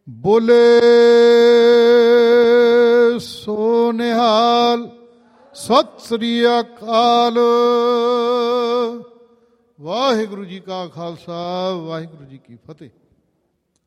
ਬੋਲੇ ਸੋ ਨਿਹਾਲ। ਸਤਿ ਸ੍ਰੀ ਅਕਾਲ। ਵਾਹਿਗੁਰੂ ਜੀ ਕਾ ਖਾਲਸਾ, ਵਾਹਿਗੁਰੂ ਜੀ ਕੀ ਫਤਿਹ।